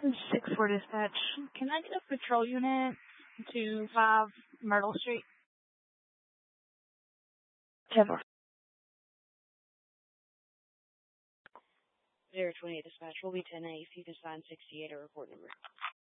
6-4 dispatch. Can I get a patrol unit to 5 Myrtle Street? 10-4. 028 dispatch will be 10A. If you can sign 68 or report number.